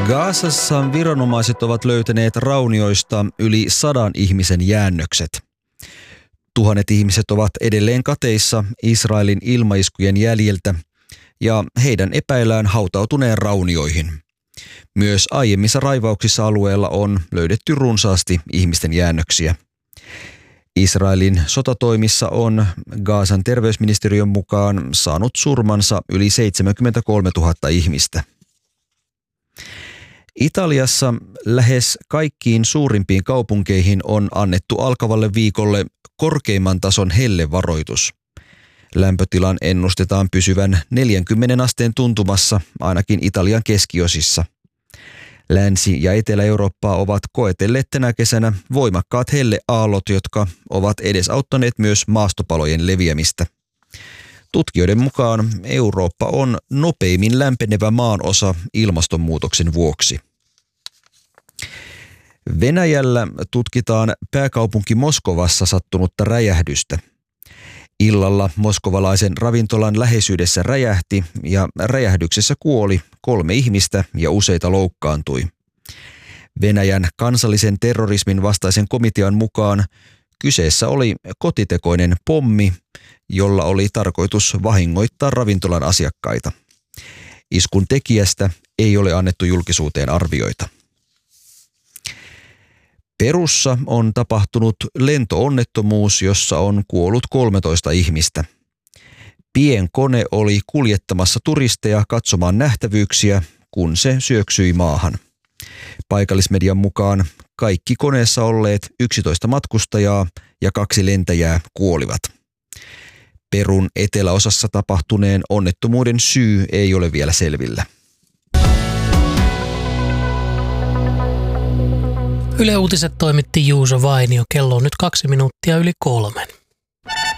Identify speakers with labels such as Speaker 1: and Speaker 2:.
Speaker 1: Gazassa viranomaiset ovat löytäneet raunioista yli 100 ihmisen jäännökset. Tuhannet ihmiset ovat edelleen kateissa Israelin ilmaiskujen jäljiltä ja heidän epäillään hautautuneen raunioihin. Myös aiemmissa raivauksissa alueella on löydetty runsaasti ihmisten jäännöksiä. Israelin sotatoimissa on Gazan terveysministeriön mukaan saanut surmansa yli 73 000 ihmistä. Italiassa lähes kaikkiin suurimpiin kaupunkeihin on annettu alkavalle viikolle korkeimman tason hellevaroitus. Lämpötilan ennustetaan pysyvän 40 asteen tuntumassa ainakin Italian keskiosissa. Länsi- ja Etelä-Eurooppaa ovat koetelleet tänä kesänä voimakkaat helleaallot, jotka ovat edesauttaneet myös maastopalojen leviämistä. Tutkijoiden mukaan Eurooppa on nopeimmin lämpenevä maanosa ilmastonmuutoksen vuoksi. Venäjällä tutkitaan pääkaupunki Moskovassa sattunutta räjähdystä. Illalla moskovalaisen ravintolan läheisyydessä räjähti ja räjähdyksessä kuoli 3 ihmistä ja useita loukkaantui. Venäjän kansallisen terrorismin vastaisen komitean mukaan kyseessä oli kotitekoinen pommi, jolla oli tarkoitus vahingoittaa ravintolan asiakkaita. Iskun tekijästä ei ole annettu julkisuuteen arvioita. Perussa on tapahtunut lentoonnettomuus, jossa on kuollut 13 ihmistä. Pienkone oli kuljettamassa turisteja katsomaan nähtävyyksiä, kun se syöksyi maahan. Paikallismedian mukaan kaikki koneessa olleet 11 matkustajaa ja 2 lentäjää kuolivat. Perun eteläosassa tapahtuneen onnettomuuden syy ei ole vielä selvillä.
Speaker 2: Yle Uutiset toimitti Juuso Vainio. Kello on nyt 2 minuuttia yli 3.